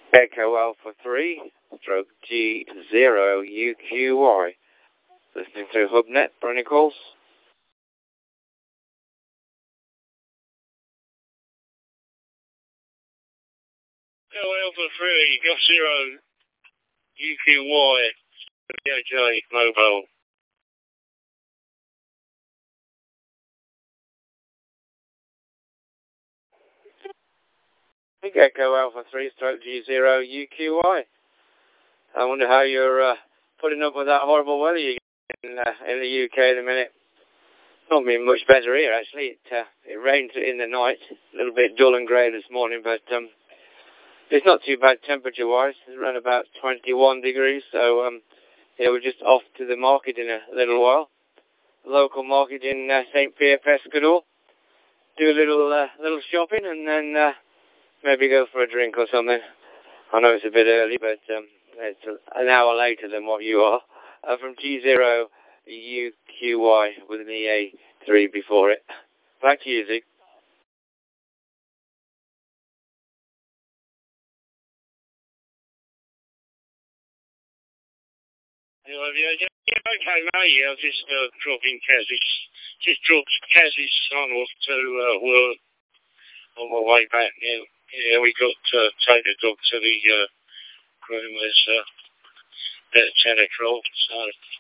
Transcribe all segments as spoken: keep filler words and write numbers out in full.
Echo Alpha three, stroke G zero U Q Y. Listening through HubNet for any calls? Echo Alpha three, Golf zero U Q Y, D J Mobile. Echo Alpha three, stroke G zero U Q Y. I wonder how you're uh, putting up with that horrible weather you get in, uh, in the U K at the minute. Not been much better here, actually. It, uh, it rained in the night, a little bit dull and grey this morning, but um, it's not too bad temperature-wise. It's around about twenty-one degrees, so um, yeah, we're just off to the market in a little while. Local market in uh, Saint Pierre Pescador. Do a little uh, little shopping and then uh, maybe go for a drink or something. I know it's a bit early, but um, it's an hour later than what you are. Uh, from G zero U Q Y with an E A three before it. Back to you, Zeke. Hello, yeah, yeah, yeah, okay, mate, yeah, I've just uh, dropping Kaz's, just dropped Kaz's son off to uh, work on my way back, yeah. Yeah, we got to uh, take the dog to the uh, groomers uh, at ten o'clock, so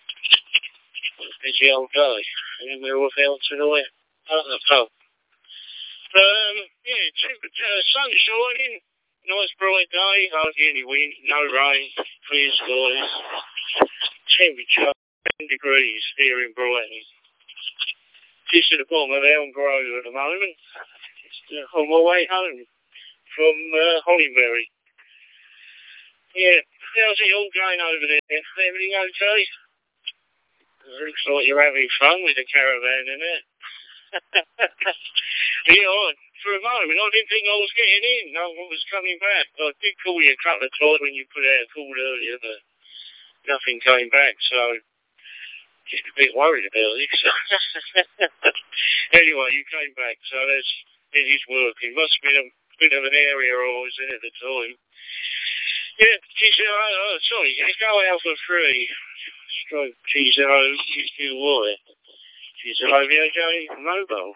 busy old day. And we're off out tonight at the pub. Um, yeah, uh, sun shining, nice bright day, hardly any wind, no rain, clear skies. Temperature ten degrees here in Brighton. Just at the bottom of Elm Grove at the moment. Just uh, on my way home from uh, Hollyberry. Yeah, how's it all going over there? Everything okay? Looks like you're having fun with the caravan, isn't it? Yeah, I, for a moment I didn't think I was getting in. No one was coming back. I did call you a couple of times when you put out a call earlier, but nothing came back, so just a bit worried about it. Anyway, you came back, so that's, it is working. Must have been a bit of an area I was in at the time. Yeah, G zero, oh, sorry, Echo Alpha three, stroke G zero U Q Y, G zero V J Mobile.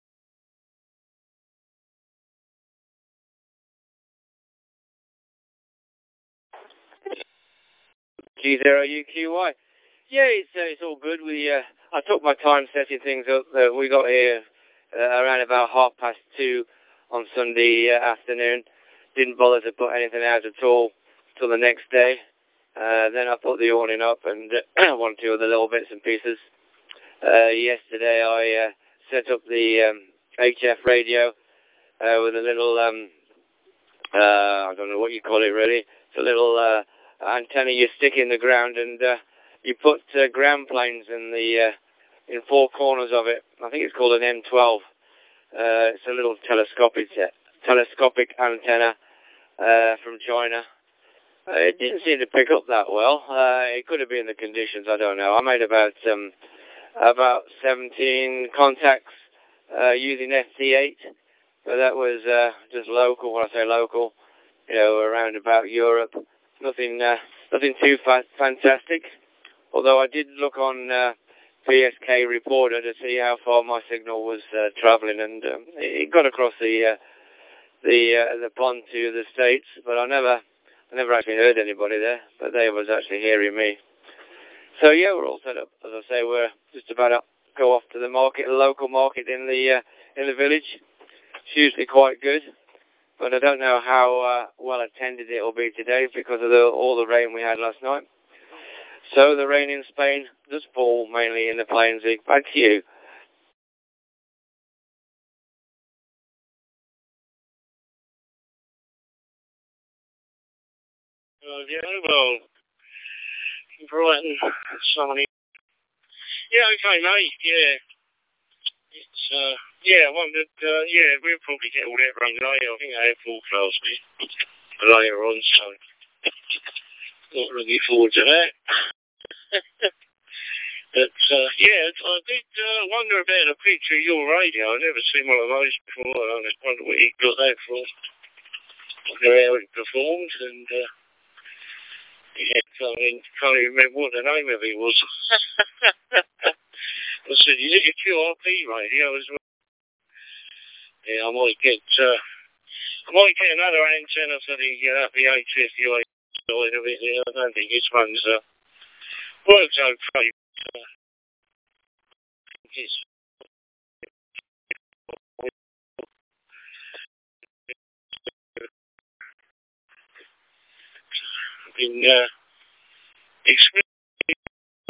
G zero U Q Y. Yeah, it's, uh, it's all good. We uh, I took my time setting things up. Uh, we got here uh, around about half past two on Sunday uh, afternoon. Didn't bother to put anything out at all till the next day. Uh, then I put the awning up and uh, one or two other little bits and pieces. Uh, yesterday I uh, set up the um, H F radio uh, with a little, um, uh, I don't know what you call it really. It's a little uh, antenna you stick in the ground and uh, you put uh, ground planes in the uh, in four corners of it. I think it's called an M twelve. Uh, it's a little telescopic telescopic antenna uh, from China. Uh, it didn't seem to pick up that well. Uh, it could have been the conditions. I don't know. I made about um, about seventeen contacts uh, using F T eight, but that was uh, just local. When I say local, you know, around about Europe. Nothing, uh, nothing too fa- fantastic. Although I did look on uh, P S K Reporter to see how far my signal was uh, travelling, and um, it got across the uh, the uh, the pond to the States. But I never, I never actually heard anybody there. But they was actually hearing me. So yeah, we're all set up. As I say, we're just about to go off to the market, the local market in the uh, in the village. It's usually quite good. But I don't know how uh, well attended it will be today because of the, all the rain we had last night. So the rain in Spain does fall mainly in the plains. Back to you. Uh, yeah, well, Brighton, sunny. Yeah, okay, mate, yeah. It's, uh, yeah, I wondered, uh, yeah, we'll probably get all that rain later. I think I have forecast me later on, so not looking forward to that. But, uh, yeah, I did uh, wonder about a picture of your radio. I've never seen one of those before. I wonder what you got that from. I her how it performed, and uh, yeah, I mean, can't even remember what the name of it was. I said, is it a Q R P radio as well? Yeah, I might get, uh, I might get another antenna for the uh, the eight fifty-eight side of it. Yeah, I don't think this one's uh, works okay. Uh, it's been uh, experienced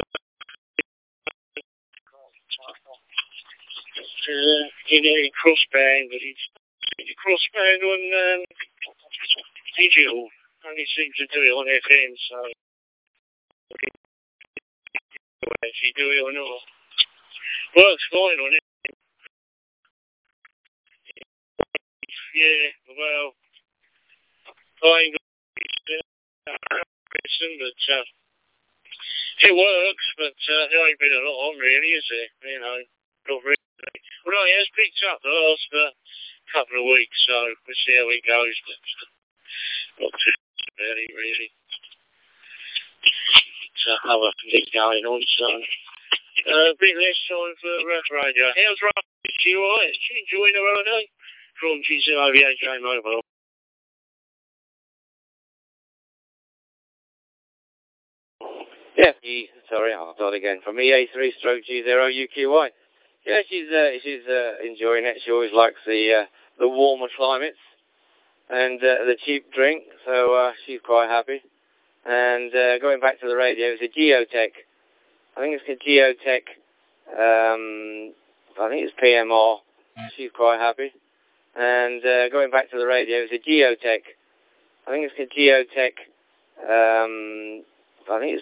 uh, in a crossband, but it's a crossband on um, digital. Only seems to do it on F M, so I don't know if you do it or not. Works fine on it. Yeah, well, I ain't got it, but uh, it works, but uh, there ain't been a lot on really, is there? You know, not really. Well, no, it has picked up the last uh, couple of weeks, so we'll see how it goes, but uh, not too much about it really. It's uh, other things going on, so uh, a bit less time for Rough Radio. How's Rough? Is she alright? Is she enjoying her holiday? From G C O V H A Mobile. Yeah, E, sorry, I'll start again. From E A three stroke G zero U Q Y. Yeah, she's uh, she's uh, enjoying it. She always likes the uh, the warmer climates and uh, the cheap drink, so uh, she's quite happy. And uh, going back to the radio, it's a Geotech. I think it's a Geotech. Um, I think it's P M R. She's quite happy. And uh, going back to the radio, it's a Geotech. I think it's a Geotech. Um, I think it's